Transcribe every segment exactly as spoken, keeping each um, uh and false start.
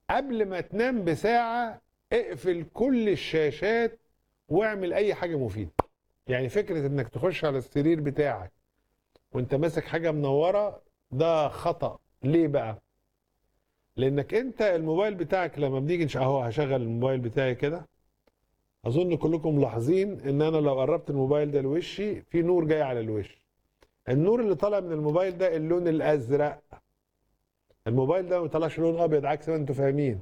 قبل ما تنام بساعة اقفل كل الشاشات واعمل اي حاجة مفيدة. يعني فكرة انك تخش على السرير بتاعك وانت ماسك حاجة منورة ده خطأ. ليه بقى؟ لانك انت الموبايل بتاعك لما بنيجي نش- اهو هشغل الموبايل بتاعي كده. اظن كلكم ملاحظين ان انا لو قربت الموبايل ده لوشي في نور جاي على الوش. النور اللي طالع من الموبايل ده اللون الازرق. الموبايل ده ما بيطلعش لون ابيض عكس ما انتوا فاهمين.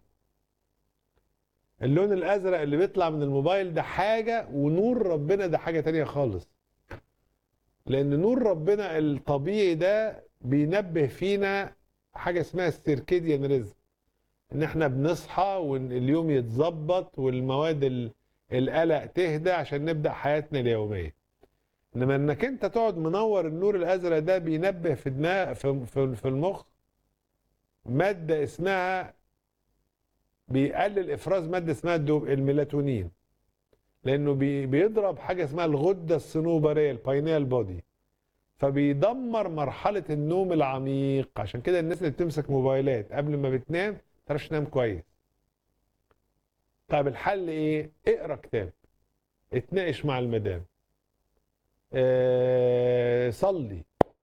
اللون الازرق اللي بيطلع من الموبايل ده حاجة، ونور ربنا ده حاجة تانية خالص. لان نور ربنا الطبيعي ده بينبه فينا حاجة اسمها السيركيديان ريزم، ان احنا بنصحى واليوم يتظبط والمواد ال- القلق تهدى عشان نبدأ حياتنا اليومية. انما انك انت تقعد منور النور الازرق ده بينبه في دماغ في في في المخ مادة اسمها، بيقلل افراز مادة اسمها الدوب الميلاتونين. لانه بي بيضرب حاجه اسمها الغده الصنوبريه الباينيال بودي، فبيدمر مرحله النوم العميق. عشان كده الناس اللي بتمسك موبايلات قبل ما بتنام ما تعرفش تنام كويس. طيب الحل ايه؟ اقرا كتاب، اتناقش مع المدام، اه صلي،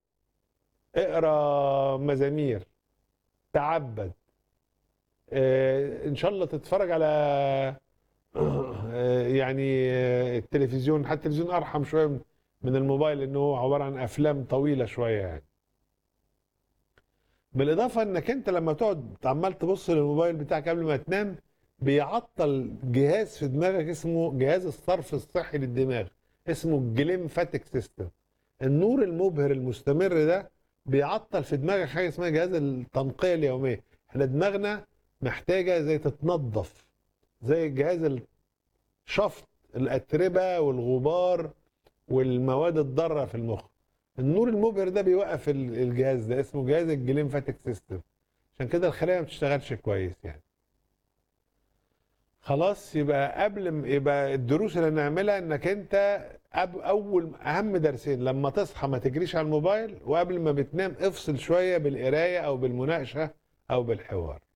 اقرا مزامير، تعبد، اه ان شاء الله تتفرج على آه، يعني آه، التلفزيون. حتى التلفزيون ارحم شويه من من الموبايل لانه هو عباره عن افلام طويله شويه يعني. بالاضافه انك انت لما تقعد عمال تبص للموبايل بتاعك قبل ما تنام بيعطل جهاز في دماغك اسمه جهاز الصرف الصحي للدماغ، اسمه الجليمفاتيك سيستم. النور المبهر المستمر ده بيعطل في دماغك حاجه اسمها جهاز التنقيه اليوميه. احنا دماغنا محتاجه زي تتنظف، زي جهاز شفط الاتربه والغبار والمواد الضاره في المخ. النور المبهر ده بيوقف ال- الجهاز ده، اسمه جهاز الجليمفاتيك سيستم. عشان كده الخلايا ما بتشتغلش كويس يعني. خلاص، يبقى قبل م- يبقى الدروس اللي هنعملها انك انت أب اول اهم درسين لما تصحى ما تجريش على الموبايل، وقبل ما بتنام افصل شويه بالقرايه او بالمناقشه او بالحوار.